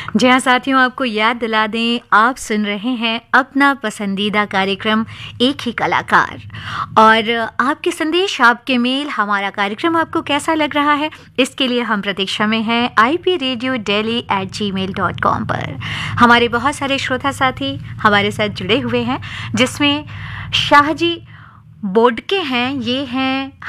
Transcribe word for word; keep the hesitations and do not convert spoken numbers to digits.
जी हाँ साथियों, आपको याद दिला दें, आप सुन रहे हैं अपना पसंदीदा कार्यक्रम एक ही कलाकार। और आपके संदेश, आपके मेल, हमारा कार्यक्रम आपको कैसा लग रहा है, इसके लिए हम प्रतीक्षा में हैं I P radio daily eight ji mail dot com पर। हमारे बहुत सारे श्रोता साथी हमारे साथ जुड़े हुए हैं, जिसमें शाहजी बोडके हैं, ये हैं